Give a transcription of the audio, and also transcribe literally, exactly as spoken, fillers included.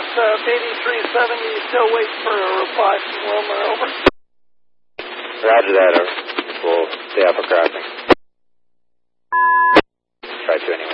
uh, eighty-three seventy, still waiting for a reply from Wilmer, over. Roger that, over. We'll stay up for crossing. Try to anyway.